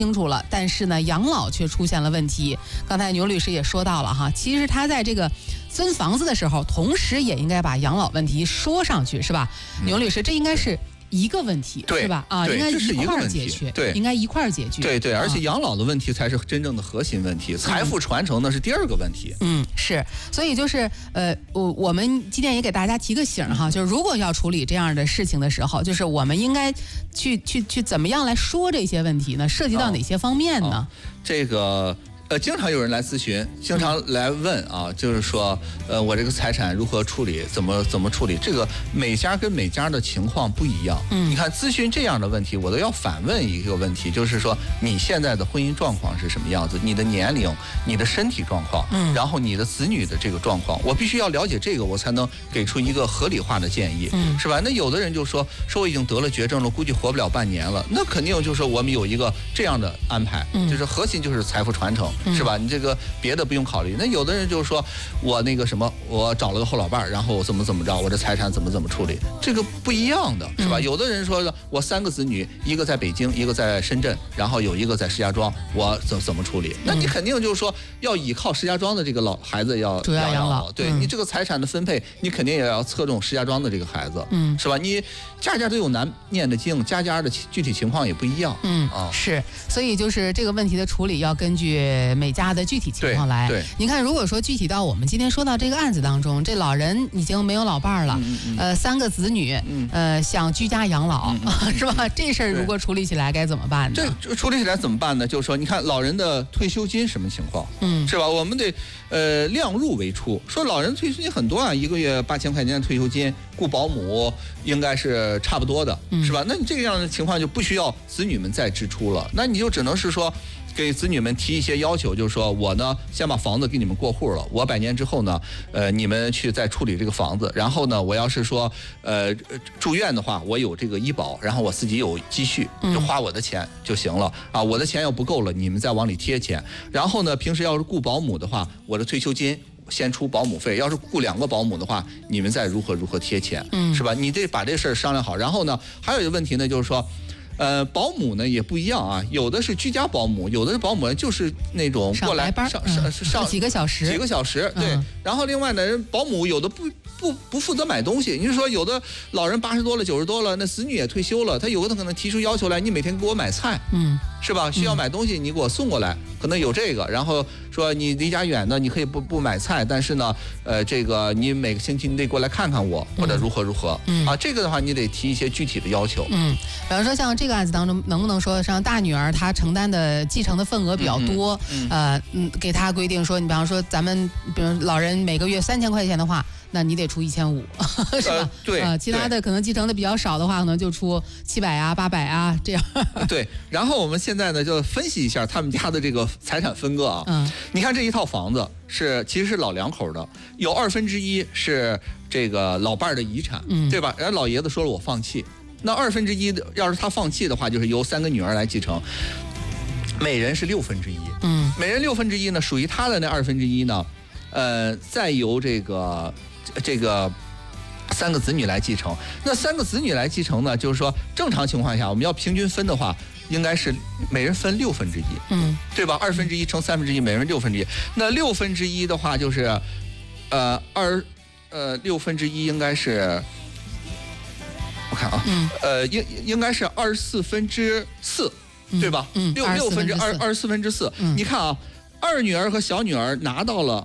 清楚了，但是呢，养老却出现了问题。刚才牛律师也说到了哈，其实他在这个分房子的时候，同时也应该把养老问题说上去，是吧？牛律师，这应该是一个问题，是吧？啊，应该一块儿解决， 对， 应该一块儿解决。 对，而且养老的问题才是真正的核心问题，财富传承呢是第二个问题。 是，所以就是我们今天也给大家提个醒哈，就是如果要处理这样的事情的时候，就是我们应该去怎么样来说这些问题呢？涉及到哪些方面呢？ 这个。经常有人来咨询，经常来问啊，就是说，我这个财产如何处理，怎么处理？这个每家跟每家的情况不一样。你看咨询这样的问题，我都要反问一个问题，就是说你现在的婚姻状况是什么样子？你的年龄、你的身体状况，然后你的子女的这个状况，我必须要了解这个，我才能给出一个合理化的建议，是吧？那有的人就说我已经得了绝症了，估计活不了半年了，那肯定就是说我们有一个这样的安排，就是核心就是财富传承。是吧？你这个别的不用考虑。那有的人就是说我那个什么，我找了个后老伴儿，然后我怎么着，我这财产怎么处理，这个不一样的，是吧？有的人说我3个子女，一个在北京，一个在深圳，然后有一个在石家庄，我怎么处理？那你肯定就是说要依靠石家庄的这个老孩子要主要养老， 对你这个财产的分配，你肯定也要侧重石家庄的这个孩子，是吧？你家都有难念的经，家的具体情况也不一样， 是，所以就是这个问题的处理要根据每家的具体情况来。 对， 您看，如果说具体到我们今天说到这个案子当中，这老人已经没有老伴儿了，3个子女，想居家养老，是吧？这事儿如果处理起来该怎么办呢？ 这处理起来怎么办呢？就是说，你看老人的退休金什么情况，是吧？我们得量入为出，说老人退休金很多啊，1个月8000块钱的退休金，雇保姆应该是差不多的，是吧？那你这个样的情况就不需要子女们再支出了，那你就只能是说给子女们提一些要求，就是说我呢先把房子给你们过户了，我100年之后呢，你们去再处理这个房子，然后呢，我要是说住院的话，我有这个医保，然后我自己有积蓄，就花我的钱就行了啊。我的钱要不够了，你们再往里贴钱。然后呢，平时要是雇保姆的话，我的退休金先出保姆费，要是雇2个保姆的话，你们再如何贴钱，是吧？你得把这事儿商量好。然后呢，还有一个问题呢，就是说。保姆呢也不一样啊，有的是居家保姆，有的是保姆就是那种过来上几个小时， 对。然后另外呢，保姆有的不负责买东西，你就说有的老人80多了、90多了，那子女也退休了，他有的可能提出要求来，你每天给我买菜，是吧？需要买东西你给我送过来，可能有这个。然后说你离家远的，你可以不买菜，但是呢，这个你每个星期你得过来看看我，或者如何啊，这个的话你得提一些具体的要求。 比方说像这个案子当中，能不能说像大女儿她承担的继承的份额比较多，给她规定说，你比方说咱们比如老人每个月3000块钱的话，那你得出1500，是吧？ 对， 其他的可能继承的比较少的话，可能就出700啊、800啊这样。 对，然后我们现在呢就分析一下他们家的这个财产分割啊。你看这一套房子其实是老2口的，有1/2是这个老伴儿的遗产，对吧？然后老爷子说了我放弃，那1/2要是他放弃的话，就是由3个女儿来继承，每人是1/6，每人1/6呢属于他的那1/2呢，再由这个3个子女来继承。那3个子女来继承呢，就是说正常情况下我们要平均分的话，应该是每人分1/6，对吧？1/2乘1/3，每人1/6。那1/6的话就是，1/6应该是，我看啊，应该是24/4，对吧？6/24。你看啊，二女儿和小女儿拿到了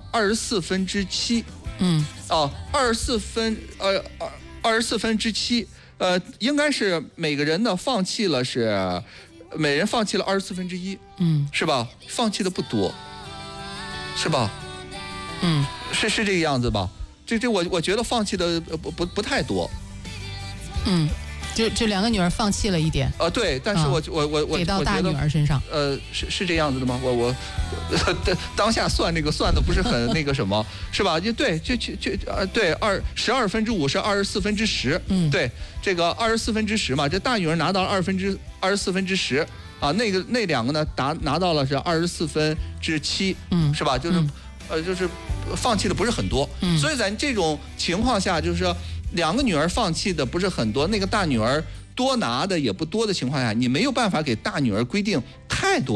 24/7。24/7，应该是每个人呢放弃了每人放弃了24/1，是吧？放弃的不多，是吧？是这个样子吧？我觉得放弃的不太多， 就2个女儿放弃了一点， 对，但是我给到大女儿身上， 是这样子的吗？我当下算的不是很那个什么，是吧？对，对，12/5是24/10，对，这个24/10嘛，这大女儿拿到了24/10啊，那2个呢拿到了是24/7，是吧？就是放弃的不是很多，所以在这种情况下，就是说2个女儿放弃的不是很多，那个大女儿多拿的也不多的情况下，你没有办法给大女儿规定太多